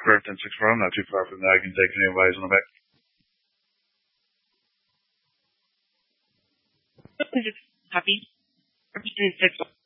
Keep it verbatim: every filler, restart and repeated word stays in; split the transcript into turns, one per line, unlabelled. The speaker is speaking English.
Clifton six four. I'm not too far from there. I can take anybody's on the back.
Just copy. Clifton six four.